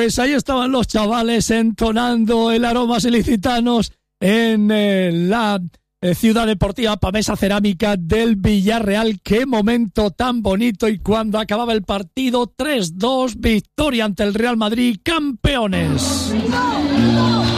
Pues ahí estaban los chavales entonando el Aromas Ilicitanos en la Ciudad Deportiva Pamesa Cerámica del Villarreal. Qué momento tan bonito, y cuando acababa el partido 3-2, victoria ante el Real Madrid, campeones.